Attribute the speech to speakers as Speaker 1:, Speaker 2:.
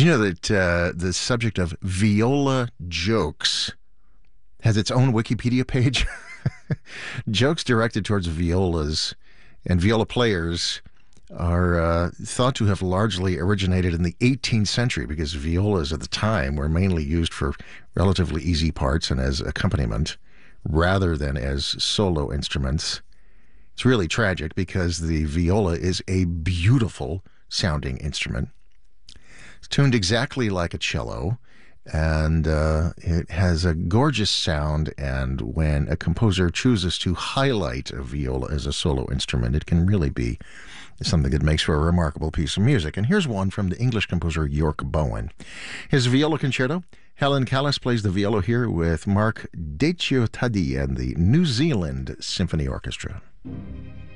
Speaker 1: you know that the subject of viola jokes has its own Wikipedia page? Jokes directed towards violas and viola players are thought to have largely originated in the 18th century because violas at the time were mainly used for relatively easy parts and as accompaniment rather than as solo instruments. It's really tragic because the viola is a beautiful sounding instrument. It's tuned exactly like a cello, and it has a gorgeous sound. And when a composer chooses to highlight a viola as a solo instrument, it can really be something that makes for a remarkable piece of music. And here's one from the English composer York Bowen. His viola concerto. Helen Callis plays the viola here with Mark Decio Tadi and the New Zealand Symphony Orchestra.